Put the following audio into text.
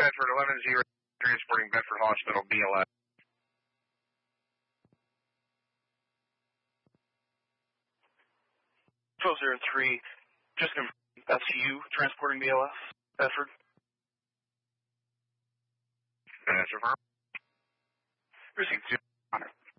Bedford, 11-0, transporting Bedford Hospital, BLS. Three, just that's you transporting BLS, Bedford. That's your firm. Received 0.